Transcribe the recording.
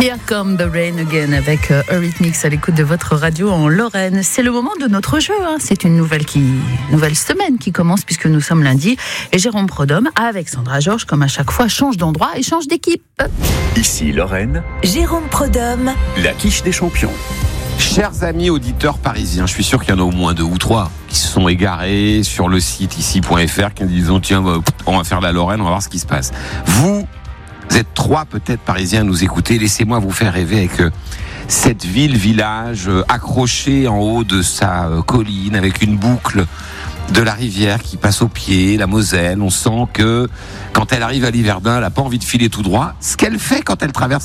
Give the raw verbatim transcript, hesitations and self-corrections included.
Here Come the Rain Again avec euh, Eurythmics à l'écoute de votre radio en Lorraine. C'est le moment de notre jeu. Hein. C'est une nouvelle, qui, nouvelle semaine qui commence puisque nous sommes lundi. Et Jérôme Prodhomme, avec Sandra Georges, comme à chaque fois, change d'endroit et change d'équipe. Ici Lorraine, Jérôme Prodhomme, la quiche des champions. Chers amis auditeurs parisiens, je suis sûr qu'il y en a au moins deux ou trois qui se sont égarés sur le site ici point f r, qui disent tiens, on va faire la Lorraine, on va voir ce qui se passe. Vous, vous êtes trois peut-être parisiens à nous écouter. Laissez-moi vous faire rêver avec euh, cette ville-village euh, accrochée en haut de sa euh, colline avec une boucle de la rivière qui passe au pied, la Moselle. On sent que quand elle arrive à Liverdun, elle n'a pas envie de filer tout droit. Ce qu'elle fait quand elle traverse